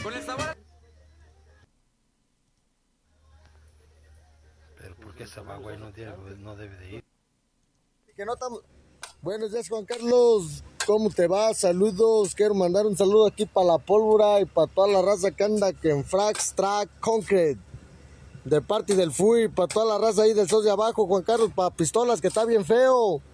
Con el sabor. Pero ¿por qué se va, güey? No debe de ir. Que no estamos... Buenos días, Juan Carlos. ¿Cómo te va? Saludos. Quiero mandar un saludo aquí para la pólvora y para toda la raza que anda que en Frax Track Concrete. De parte del FUI, para toda la raza ahí del sos de abajo, Juan Carlos, para pistolas, que está bien feo.